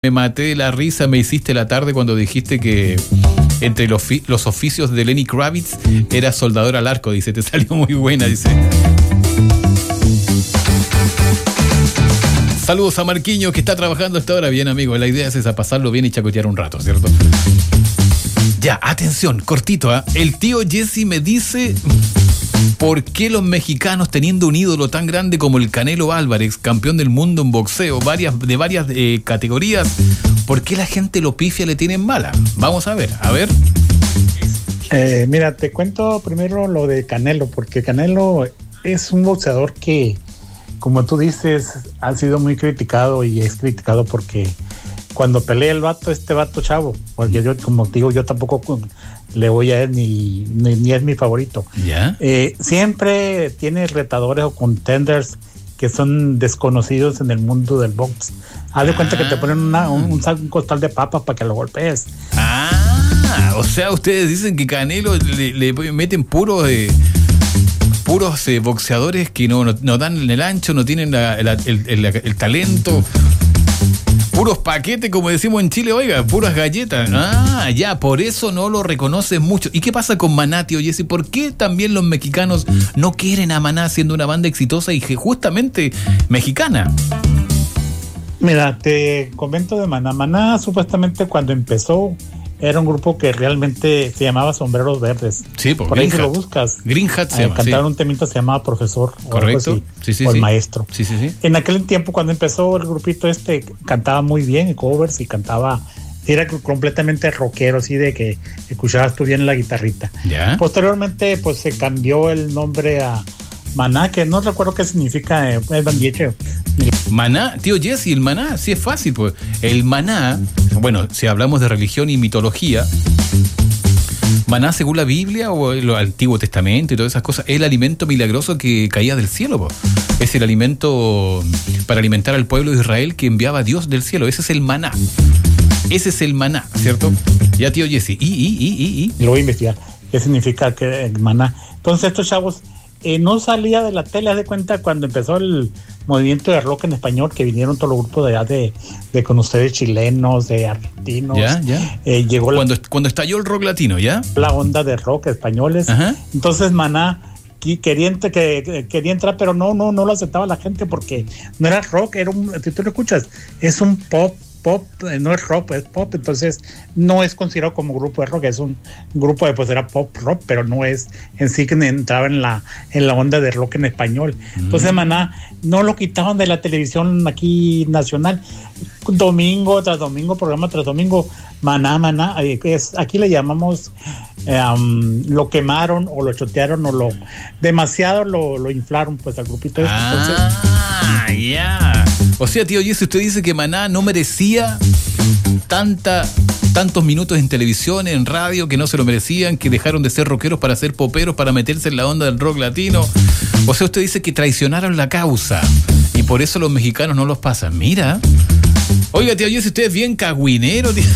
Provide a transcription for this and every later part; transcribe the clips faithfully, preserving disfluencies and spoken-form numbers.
Me maté de la risa, me hiciste la tarde cuando dijiste que entre los, fi- los oficios de Lenny Kravitz era soldador al arco, dice, te salió muy buena, dice. Saludos a Marquiño que está trabajando hasta ahora. Bien, amigo, la idea es esa, pasarlo bien y chacotear un rato, ¿cierto? Ya, atención, cortito, ¿eh? El tío Jesse me dice... ¿Por qué los mexicanos, teniendo un ídolo tan grande como el Canelo Álvarez, campeón del mundo en boxeo, varias, de varias eh, categorías, por qué la gente lo pifia, le tienen mala? Vamos a ver, a ver. Eh, mira, te cuento primero lo de Canelo, porque Canelo es un boxeador que, como tú dices, ha sido muy criticado y es criticado porque cuando pelea el vato, este vato chavo, porque yo, como digo, yo tampoco le voy a él ni, ni, ni es mi favorito. ¿Ya? Eh, siempre tiene retadores o contenders que son desconocidos en el mundo del box. Haz de ah. cuenta que te ponen una, un, un, un costal de papas para que lo golpees. Ah, o sea, ustedes dicen que Canelo le, le meten puros eh, puros eh, boxeadores que no, no, no dan el ancho, no tienen la, el, el, el, el talento. Puros paquetes, como decimos en Chile, oiga, puras galletas. Ah, ya, por eso no lo reconocen mucho. ¿Y qué pasa con Maná, tío Jesse? ¿Por qué también los mexicanos no quieren a Maná siendo una banda exitosa y justamente mexicana? Mira, te comento de Maná. Maná, supuestamente, cuando empezó, era un grupo que realmente se llamaba Sombreros Verdes. Sí, por, por ahí si lo buscas. Green Hat se eh, llama, cantaron sí. un temito, se llamaba Profesor. Correcto. O, así, sí, sí, o el sí. Maestro. Sí, sí, sí. En aquel tiempo, cuando empezó el grupito este, cantaba muy bien covers y cantaba, era completamente rockero, así de que escuchabas tú bien la guitarrita. ¿Ya? Posteriormente, pues se cambió el nombre a Maná, que no recuerdo qué significa, eh, es bandieche. Maná, tío Jesse, el maná, sí es fácil, pues. El maná, bueno, si hablamos de religión y mitología, maná, según la Biblia o el Antiguo Testamento y todas esas cosas, es el alimento milagroso que caía del cielo, po. Es el alimento para alimentar al pueblo de Israel que enviaba Dios del cielo. Ese es el maná. Ese es el maná, ¿cierto? Ya, tío Jesse, y, y, y, y, y. Lo voy a investigar. ¿Qué significa que el maná? Entonces, estos chavos eh, no salía de la tele, haz de cuenta, cuando empezó el movimiento de rock en español, que vinieron todos los grupos de allá de, de con ustedes chilenos, de argentinos. Ya, ya. Eh, llegó cuando, la, cuando estalló el rock latino, ¿ya? La onda de rock españoles. Ajá. Entonces, Maná quería, que, quería entrar, pero no, no, no lo aceptaba la gente porque no era rock, era un, si tú lo escuchas, es un pop. Pop, no es rock, es pop, entonces no es considerado como grupo de rock, es un grupo de, pues era pop rock, pero no es en sí que entraba en la, en la onda de rock en español. Mm. Entonces, Maná, no lo quitaban de la televisión aquí nacional, domingo tras domingo, programa tras domingo, Maná, Maná, es, aquí le llamamos, um, lo quemaron o lo chotearon o lo, demasiado lo, lo inflaron pues al grupito este. Ah, ya. Yeah. O sea, tío Jesse, usted dice que Maná no merecía tanta, tantos minutos en televisión, en radio, que no se lo merecían, que dejaron de ser rockeros para ser poperos, para meterse en la onda del rock latino. O sea, usted dice que traicionaron la causa y por eso los mexicanos no los pasan. Mira. Oiga, tío Jesse, usted es bien cagüinero, tío.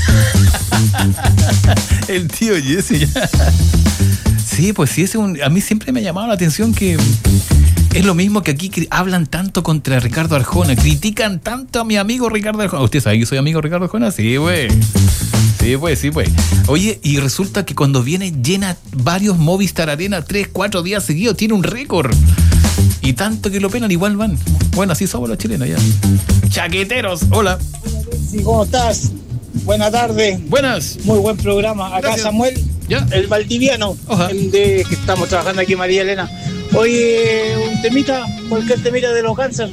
El tío Jesse ya. Sí, pues sí, es un, a mí siempre me ha llamado la atención que es lo mismo que aquí hablan tanto contra Ricardo Arjona, critican tanto a mi amigo Ricardo Arjona. ¿Usted sabe que soy amigo de Ricardo Arjona? Sí, güey. Sí, pues, sí, pues. Oye, y resulta que cuando viene llena varios Movistar Arena, tres, cuatro días seguidos, tiene un récord. Y tanto que lo penan, igual van. Bueno, así somos los chilenos ya. Chaqueteros, hola. Sí, ¿cómo estás? Buenas tardes. Buenas. Muy buen programa. Acá Gracias. Samuel, ¿Ya? El valdiviano, Oja. El de que estamos trabajando aquí, María Elena. Oye, un temita, cualquier temita de los cáncer.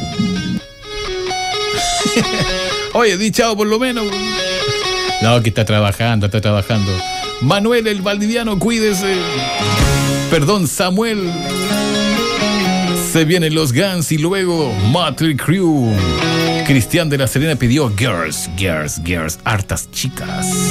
Oye, di chao por lo menos. No, que está trabajando, está trabajando. Manuel el valdiviano, cuídese. Perdón, Samuel. Se vienen los Guns y luego Motley Crue. Cristian de la Serena pidió Girls, Girls, Girls, hartas chicas.